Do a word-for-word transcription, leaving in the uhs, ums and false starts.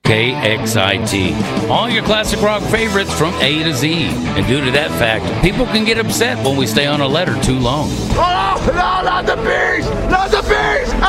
K X I T. All your classic rock favorites from A to Z. And due to that fact, people can get upset when we stay on a letter too long. Oh, no, not the bees! Not the bees!